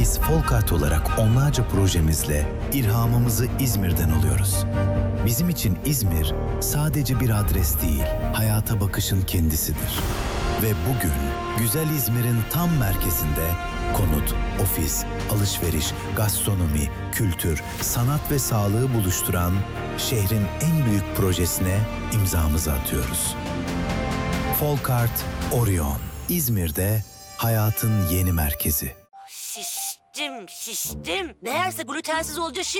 Biz Folkart olarak onlarca projemizle ilhamımızı İzmir'den alıyoruz. Bizim için İzmir sadece bir adres değil, hayata bakışın kendisidir. Ve bugün güzel İzmir'in tam merkezinde konut, ofis, alışveriş, gastronomi, kültür, sanat ve sağlığı buluşturan şehrin en büyük projesine imzamızı atıyoruz. Folkart Orion, İzmir'de hayatın yeni merkezi. Şiştim. Meğerse glutensiz olunca